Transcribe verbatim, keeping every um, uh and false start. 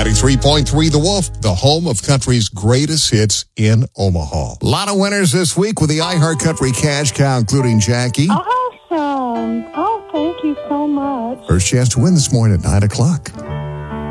ninety-three point three The Wolf, the home of country's greatest hits in Omaha. A lot of winners this week with the iHeart Country Cash Cow, including Jackie. Awesome. Oh, thank you so much. First chance to win this morning at nine o'clock.